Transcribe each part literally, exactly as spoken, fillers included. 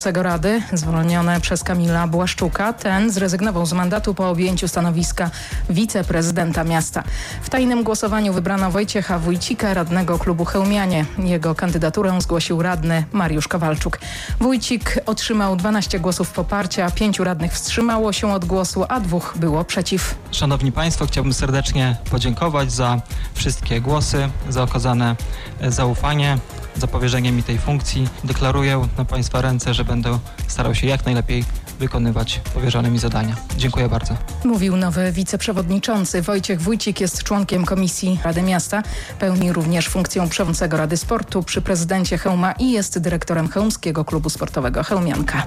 Rady, zwolnione przez Kamila Błaszczuka. Ten zrezygnował z mandatu po objęciu stanowiska wiceprezydenta miasta. W tajnym głosowaniu wybrano Wojciecha Wójcika, radnego klubu Chełmianie. Jego kandydaturę zgłosił radny Mariusz Kowalczuk. Wójcik otrzymał dwanaście głosów poparcia, pięciu radnych wstrzymało się od głosu, a dwóch było przeciw. Szanowni Państwo, chciałbym serdecznie podziękować za wszystkie głosy, za okazane zaufanie, za powierzenie mi tej funkcji. Deklaruję na Państwa ręce, że będę starał się jak najlepiej wykonywać powierzone mi zadania. Dziękuję bardzo. Mówił nowy wiceprzewodniczący. Wojciech Wójcik jest członkiem Komisji Rady Miasta. Pełni również funkcję przewodniczącego Rady Sportu przy prezydencie Chełma i jest dyrektorem Chełmskiego Klubu Sportowego Chełmianka.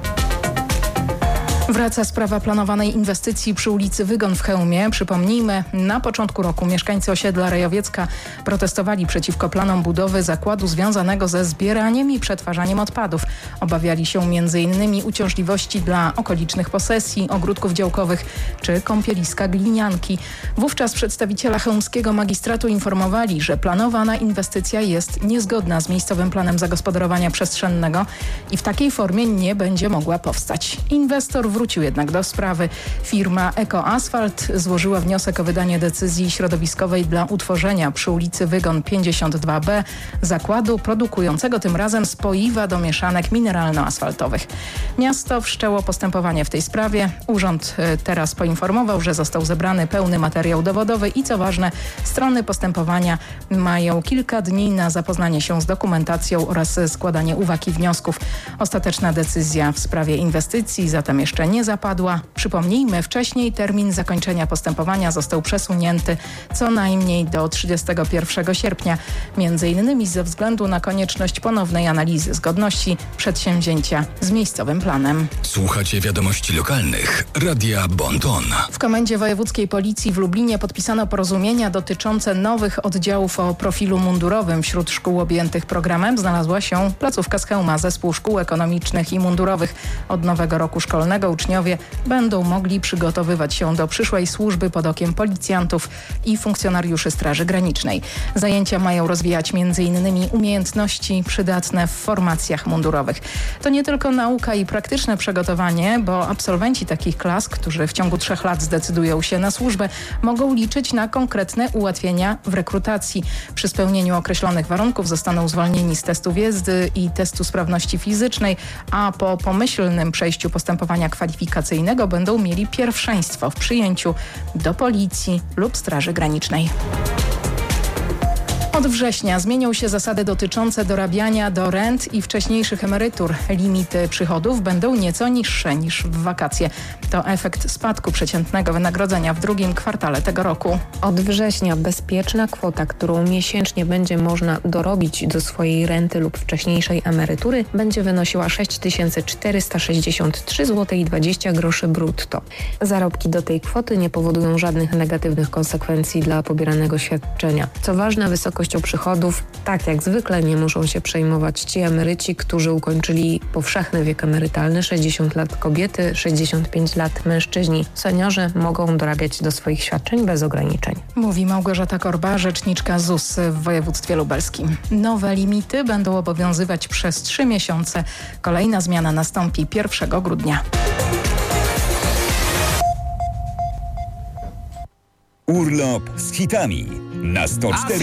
Wraca sprawa planowanej inwestycji przy ulicy Wygon w Chełmie. Przypomnijmy, na początku roku mieszkańcy osiedla Rejowiecka protestowali przeciwko planom budowy zakładu związanego ze zbieraniem i przetwarzaniem odpadów. Obawiali się między innymi uciążliwości dla okolicznych posesji, ogródków działkowych czy kąpieliska Glinianki. Wówczas przedstawiciele chełmskiego magistratu informowali, że planowana inwestycja jest niezgodna z miejscowym planem zagospodarowania przestrzennego i w takiej formie nie będzie mogła powstać. Inwestor wrócił jednak do sprawy. Firma Ekoasfalt złożyła wniosek o wydanie decyzji środowiskowej dla utworzenia przy ulicy Wygon pięćdziesiąt dwa B zakładu produkującego tym razem spoiwa do mieszanek mineralno-asfaltowych. Miasto wszczęło postępowanie w tej sprawie. Urząd teraz poinformował, że został zebrany pełny materiał dowodowy i co ważne, strony postępowania mają kilka dni na zapoznanie się z dokumentacją oraz składanie uwag i wniosków. Ostateczna decyzja w sprawie inwestycji zatem jeszcze nie zapadła. Przypomnijmy, wcześniej termin zakończenia postępowania został przesunięty co najmniej do trzydziestego pierwszego sierpnia, między innymi ze względu na konieczność ponownej analizy zgodności przedsięwzięcia z miejscowym planem. Słuchacie wiadomości lokalnych Radia Bon-Ton. W Komendzie Wojewódzkiej Policji w Lublinie podpisano porozumienia dotyczące nowych oddziałów o profilu mundurowym. Wśród szkół objętych programem znalazła się placówka z Chełma, zespół szkół ekonomicznych i mundurowych. Od nowego roku szkolnego uczniowie będą mogli przygotowywać się do przyszłej służby pod okiem policjantów i funkcjonariuszy Straży Granicznej. Zajęcia mają rozwijać między innymi umiejętności przydatne w formacjach mundurowych. To nie tylko nauka i praktyczne przygotowanie, bo absolwenci takich klas, którzy w ciągu trzech lat zdecydują się na służbę, mogą liczyć na konkretne ułatwienia w rekrutacji. Przy spełnieniu określonych warunków zostaną zwolnieni z testu jazdy i testu sprawności fizycznej, a po pomyślnym przejściu postępowania kwalifikacyjnego będą mieli pierwszeństwo w przyjęciu do Policji lub Straży Granicznej. Od września zmienią się zasady dotyczące dorabiania do rent i wcześniejszych emerytur. Limity przychodów będą nieco niższe niż w wakacje. To efekt spadku przeciętnego wynagrodzenia w drugim kwartale tego roku. Od września bezpieczna kwota, którą miesięcznie będzie można dorobić do swojej renty lub wcześniejszej emerytury, będzie wynosiła sześć tysięcy czterysta sześćdziesiąt trzy złote i dwadzieścia groszy brutto. Zarobki do tej kwoty nie powodują żadnych negatywnych konsekwencji dla pobieranego świadczenia. Co ważne, wysokość przychodów, tak jak zwykle, nie muszą się przejmować ci emeryci, którzy ukończyli powszechny wiek emerytalny, sześćdziesiąt lat kobiety, sześćdziesiąt pięć lat mężczyźni. Seniorzy mogą dorabiać do swoich świadczeń bez ograniczeń. Mówi Małgorzata Korba, rzeczniczka Z U S w województwie lubelskim. Nowe limity będą obowiązywać przez trzy miesiące. Kolejna zmiana nastąpi pierwszego grudnia. Urlop z hitami na sto cztery.